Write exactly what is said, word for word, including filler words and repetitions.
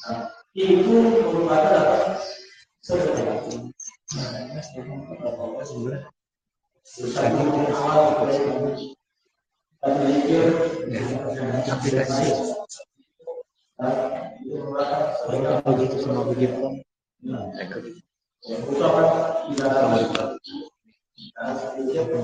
Itu merupakan apa? Sebenarnya. Aplikasi begitu sama begitu. Nah,